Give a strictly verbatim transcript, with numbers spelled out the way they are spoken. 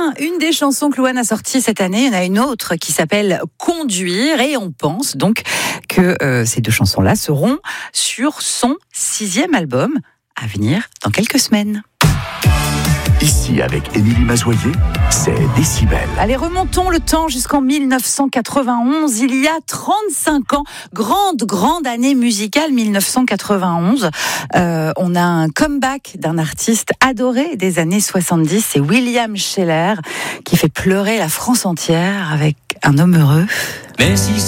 bien, une des chansons que Louane a sorties cette année, il y en a une autre qui s'appelle Conduire, et on pense donc que euh, ces deux chansons-là seront sur son sixième album à venir dans quelques semaines. Ici, avec Émilie Mazoyer, c'est Décibel. Allez, remontons le temps jusqu'en dix-neuf cent quatre-vingt-onze, il y a trente-cinq ans. Grande, grande année musicale, dix-neuf cent quatre-vingt-onze. Euh, on a un comeback d'un artiste adoré des années soixante-dix, c'est William Sheller, qui fait pleurer la France entière avec Un homme heureux. Mais si